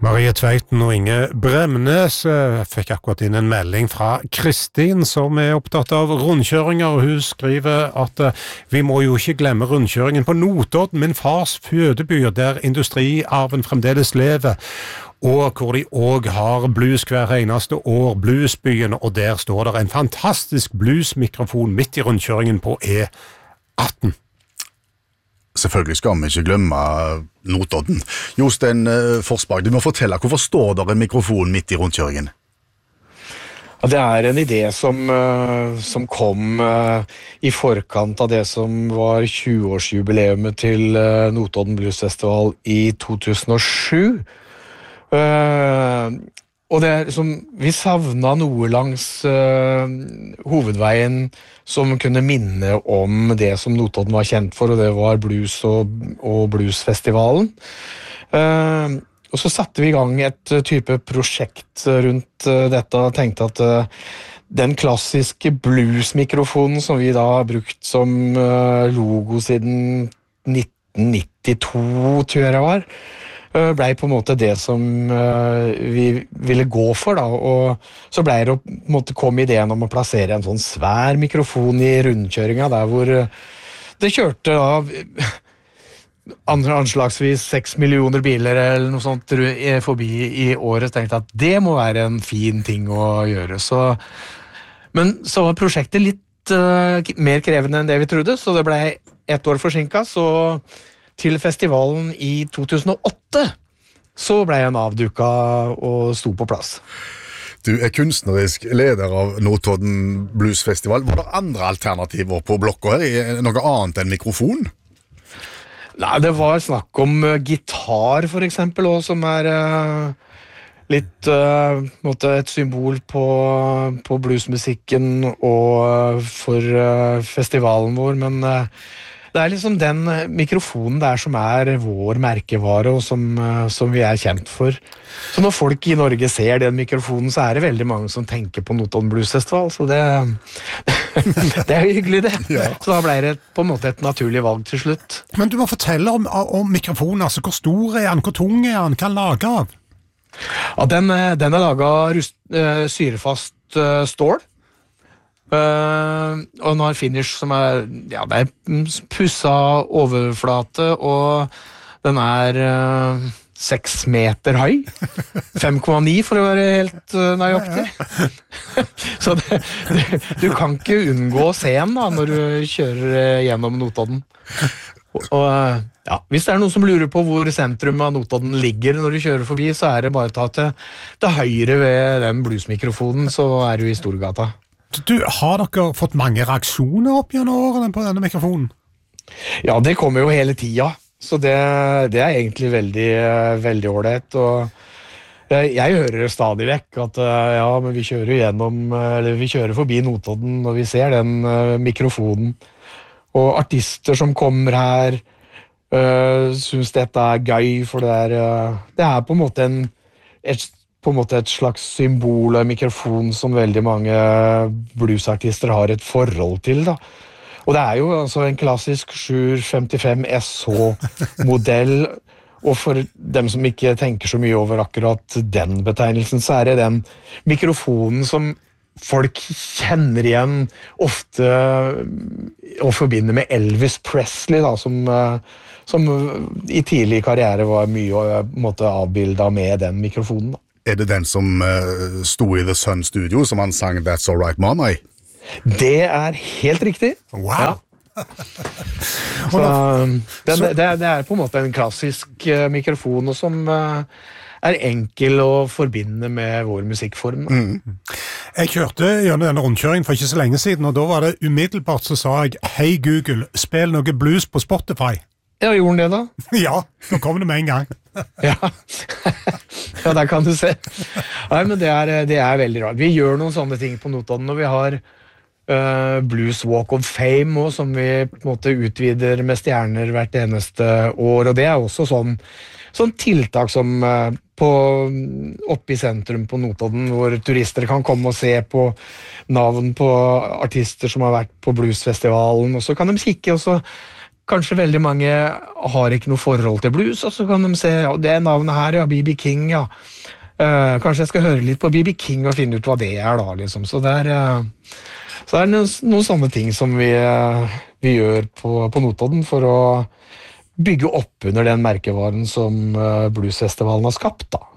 Marie Tveiten og Inge Bremnes fikk akkurat inn en melding fra Kristin som opptatt av rundkjøringer, og hun skriver at vi må jo ikke glemme rundkjøringen på Notodden, min fars fødeby, der industriarven fremdeles lever, og hvor de også har blues hver eneste år, Bluesbyen, og der står det en fantastisk bluesmikrofon midt i rundkjøringen på E18. Selvfølgelig skal vi ikke glemme Notodden. Jostein Forsberg, du må fortelle, hvorfor står der en mikrofon midt i rundkjøringen? Ja, det en idé som kom i forkant av det som var 20-årsjubileumet til Notodden Blues Festival i 2007. Og vi savnet noe langs hovedveien som kunne minne om det som Notodden var kjent for, og det var blues og bluesfestivalen. Og så satte vi i gang et type prosjekt rundt dette, og tenkte at den klassiske bluesmikrofonen som vi da har brukt som logo siden 1992, tror jeg det var, ble på en måte det som vi ville gå for da, og så ble det på en måte kom ideen om å plassere en sånn svær mikrofon i rundkjøringa der hvor det kjørte da anslagsvis 6 millioner biler eller noe sånt forbi i året, så tenkte jeg at det må være en fin ting å gjøre, men så var prosjektet litt mer krevende enn det vi trodde, så det ble 1 år forsinket, så til festivalen i 2008 så ble han avduket og sto på plass. Du kunstnerisk leder av Notodden Blues Festival. Var det andre alternativer på blokka her? Noe annet enn mikrofon? Nei, det var snakk om gitar for eksempel, også, som litt et symbol på bluesmusikken og for festivalen vår, men det liksom den mikrofonen der som vår merkevare og som vi kjent for. Så når folk i Norge ser den mikrofonen, så det veldig mange som tenker på Notodden Blues Festival, så det det hyggelig det. Ja. Så da ble det på en måte et naturlig valg til slutt. Men du må fortelle om mikrofonen, altså hvor stor den, hvor tung den, hva den laget av? Ja, den laget av syrefast stål. Og den har finish som det pusset overflate, og den 6 meter høy, 5,9 for å være helt nøyaktig. Så du kan ikke unngå å se den da, når du kjører gjennom Notodden. Og ja, hvis det noen som lurer på hvor sentrum av Notodden ligger når du kjører forbi, så det bare å ta til høyre ved den bluesmikrofonen, så du i Storgata. Har dere fått mange reaksjoner opp gjennom årene på denne mikrofonen? Ja, det kommer jo hele tida, så det egentlig veldig, veldig ordentlig, og jeg hører stadig vekk at ja, men vi kjører gjennom, eller vi kjører forbi Notodden, og vi ser den mikrofonen, og artister som kommer her synes dette gøy, for det på en måte et slags symbol og mikrofon som veldig mange bluesartister har et forhold til da. Og det jo altså en klassisk 755 SH-modell, og for dem som ikke tenker så mye over akkurat den betegnelsen, så det den mikrofonen som folk kjenner igjen ofte og forbinder med Elvis Presley da, som i tidlig karriere var mye avbildet med den mikrofonen da. Det den som stod i The Sun Studio, som han sang That's All Right Mama i? Det helt riktig. Wow! Ja. Så, det på en måte en klassisk mikrofon, og som enkel å forbinde med vår musikkform. Jeg kjørte gjennom denne rundkjøringen for ikke så lenge siden, og da var det umiddelbart så sa jeg «Hei Google, spill noe blues på Spotify». Ja, gjorde den det da? Ja, nå kom det med en gang. Ja, der kan du se. Nei, men det veldig rart. Vi gjør noen sånne ting på Notodden, og vi har Blues Walk of Fame også, som vi på en måte utvider med stjerner hvert eneste år, og det også sånn tiltak som oppe i sentrum på Notodden, hvor turister kan komme og se på navn på artister som har vært på bluesfestivalen, og så kan de kikke, og så kanskje veldig mange har ikke noe forhold til blues, og så kan de se, ja, det navnet her, ja, B.B. King, ja. Kanskje jeg skal høre litt på B.B. King og finne ut hva det da, liksom. Så det er noen sånne ting som vi gjør på Notodden for å bygge opp under den merkevaren som bluesfestivalen har skapt, da.